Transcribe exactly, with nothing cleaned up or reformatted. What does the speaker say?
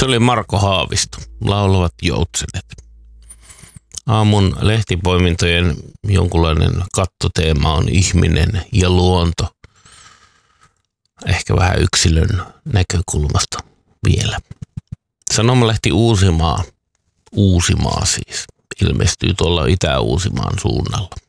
Se oli Marko Haavisto, Laulavat joutsenet. Aamun lehtipoimintojen jonkunlainen kattoteema on ihminen ja luonto. Ehkä vähän yksilön näkökulmasta vielä. Sanomalehti Uusimaa, Uusimaa siis, ilmestyy tuolla Itä-Uusimaan suunnalla.